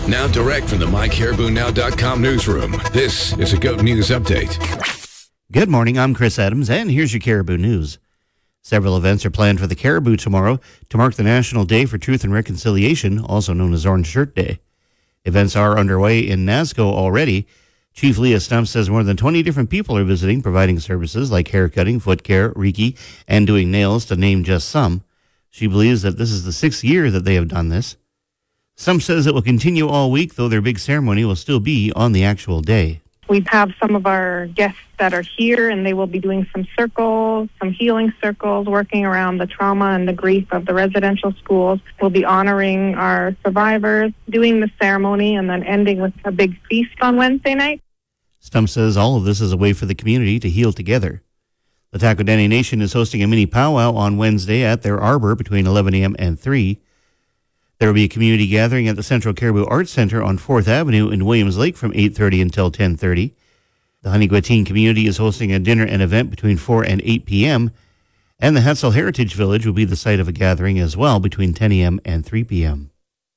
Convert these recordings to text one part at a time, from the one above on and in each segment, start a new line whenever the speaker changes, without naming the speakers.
Now direct from the MyCaribouNow.com newsroom, this is a GOAT News Update.
Good morning, I'm Chris Adams, and here's your Caribou News. Several events are planned for the Caribou tomorrow to mark the National Day for Truth and Reconciliation, also known as Orange Shirt Day. Events are underway in Nasco already. Chief Leah Stump says more than 20 different people are visiting, providing services like haircutting, foot care, Reiki, and doing nails, to name just some. She believes that this is the 6th year that they have done this. Stump says it will continue all week, though their big ceremony will still be on the actual day.
We have some of our guests that are here, and they will be doing some circles, some healing circles, working around the trauma and the grief of the residential schools. We'll be honoring our survivors, doing the ceremony, and then ending with a big feast on Wednesday night.
Stump says all of this is a way for the community to heal together. The Takodani Nation is hosting a mini powwow on Wednesday at their arbor between 11 a.m. and 3. There will be a community gathering at the Central Caribou Arts Center on 4th Avenue in Williams Lake from 8:30 until 10:30. The Honeyguatine community is hosting a dinner and event between 4 and 8 p.m., and the Hetzel Heritage Village will be the site of a gathering as well between 10 a.m. and 3 p.m.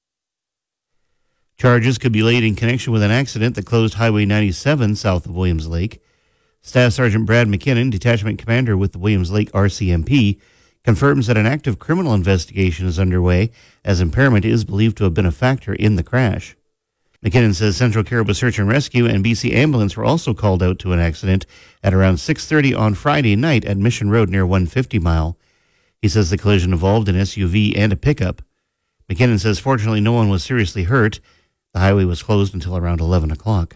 Charges could be laid in connection with an accident that closed Highway 97 south of Williams Lake. Staff Sergeant Brad McKinnon, Detachment Commander with the Williams Lake RCMP, confirms that an active criminal investigation is underway, as impairment is believed to have been a factor in the crash. McKinnon says Central Caribou Search and Rescue and BC Ambulance were also called out to an accident at around 6:30 on Friday night at Mission Road near 150 Mile. He says the collision involved an SUV and a pickup. McKinnon says fortunately no one was seriously hurt. The highway was closed until around 11 o'clock.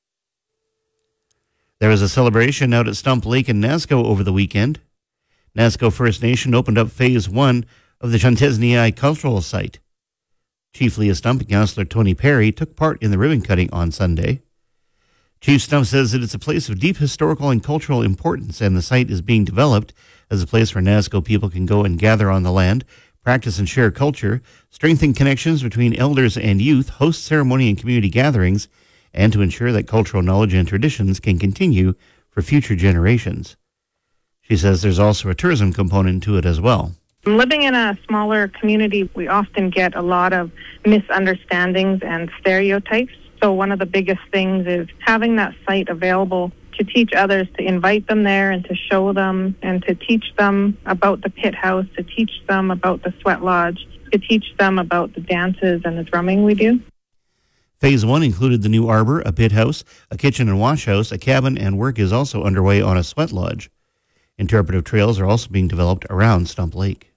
There was a celebration out at Stump Lake in Nasco over the weekend. Nasco First Nation opened up Phase 1 of the Chantesniai Cultural Site. Chief Leah Stump and Councillor Tony Perry took part in the ribbon cutting on Sunday. Chief Stump says that it's a place of deep historical and cultural importance, and the site is being developed as a place where Nasco people can go and gather on the land, practice and share culture, strengthen connections between elders and youth, host ceremony and community gatherings, and to ensure that cultural knowledge and traditions can continue for future generations. She says there's also a tourism component to it as well.
Living in a smaller community, we often get a lot of misunderstandings and stereotypes. So one of the biggest things is having that site available to teach others, to invite them there and to show them and to teach them about the pit house, to teach them about the sweat lodge, to teach them about the dances and the drumming we do.
Phase 1 included the new arbor, a pit house, a kitchen and wash house, a cabin, and work is also underway on a sweat lodge. Interpretive trails are also being developed around Stump Lake.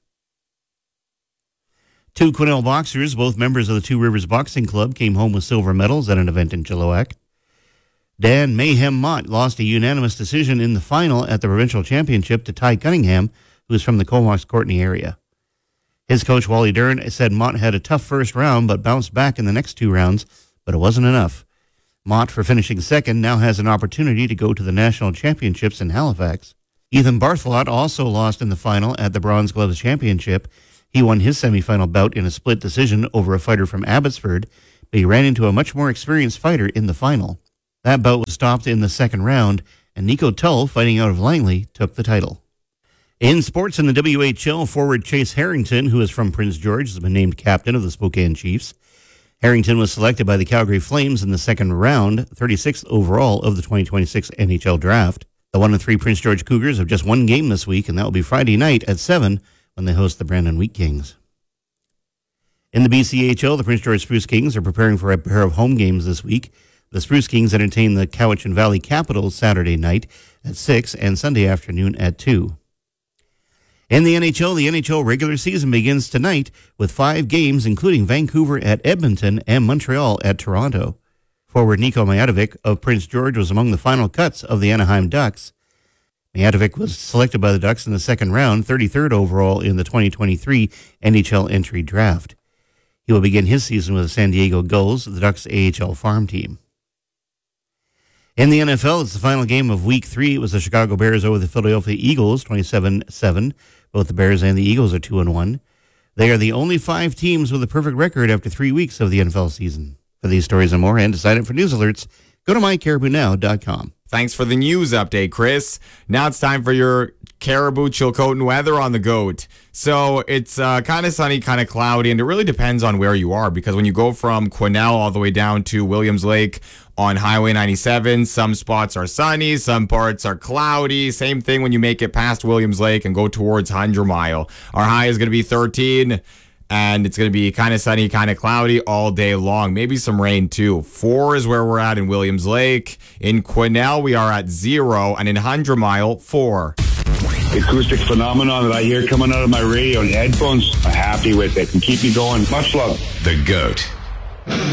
2 Quesnel boxers, both members of the Two Rivers Boxing Club, came home with silver medals at an event in Chilliwack. Dan Mayhem Mott lost a unanimous decision in the final at the provincial championship to Ty Cunningham, who is from the Comox-Courtney area. His coach, Wally Dern, said Mott had a tough first round but bounced back in the next 2 rounds, but it wasn't enough. Mott, for finishing second, now has an opportunity to go to the national championships in Halifax. Ethan Barthelot also lost in the final at the Bronze Gloves Championship. He won his semifinal bout in a split decision over a fighter from Abbotsford, but he ran into a much more experienced fighter in the final. That bout was stopped in the second round, and Nico Tull, fighting out of Langley, took the title. In sports in the WHL, forward Chase Harrington, who is from Prince George, has been named captain of the Spokane Chiefs. Harrington was selected by the Calgary Flames in the second round, 36th overall of the 2026 NHL Draft. The 1-3 Prince George Cougars have just 1 game this week, and that will be Friday night at 7 when they host the Brandon Wheat Kings. In the BCHL, the Prince George Spruce Kings are preparing for a pair of home games this week. The Spruce Kings entertain the Cowichan Valley Capitals Saturday night at 6 and Sunday afternoon at 2. In the NHL regular season begins tonight with 5 games, including Vancouver at Edmonton and Montreal at Toronto. Forward Niko Mijatovic of Prince George was among the final cuts of the Anaheim Ducks. Mijatovic was selected by the Ducks in the second round, 33rd overall in the 2023 NHL entry draft. He will begin his season with the San Diego Gulls, the Ducks' AHL farm team. In the NFL, it's the final game of Week 3. It was the Chicago Bears over the Philadelphia Eagles, 27-7. Both the Bears and the Eagles are 2-1. They are the only 5 teams with a perfect record after 3 weeks of the NFL season. For these stories and more, and to sign up for news alerts, go to mycaribounow.com.
Thanks for the news update, Chris. Now it's time for your Caribou, Chilcotin weather on the GOAT. So it's kind of sunny, kind of cloudy, and it really depends on where you are, because when you go from Quesnel all the way down to Williams Lake on Highway 97, some spots are sunny, some parts are cloudy. Same thing when you make it past Williams Lake and go towards 100 Mile. Our high is going to be 13. And it's going to be kind of sunny, kind of cloudy all day long. Maybe some rain too. 4 is where we're at in Williams Lake. In Quesnel, we are at 0. And in 100 Mile, 4.
Acoustic phenomenon that I hear coming out of my radio and headphones, I'm happy with it. And keep me going. Much love.
The GOAT.